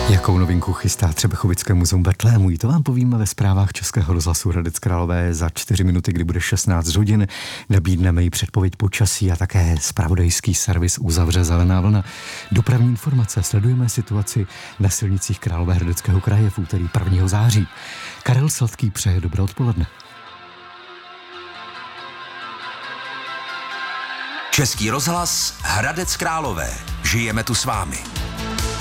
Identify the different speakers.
Speaker 1: Jakou novinku chystá Třebechovické muzeum Betlému? I to vám povíme ve zprávách Českého rozhlasu Hradec Králové za 4 minuty, kdy bude 16 hodin. Nabídneme i předpověď počasí a také zpravodajský servis uzavře Zelená vlna. Dopravní informace. Sledujeme situaci na silnicích Královéhradeckého kraje v úterý 1. září. Karel Sladký přeje dobré odpoledne.
Speaker 2: Český rozhlas Hradec Králové. Žijeme tu s vámi.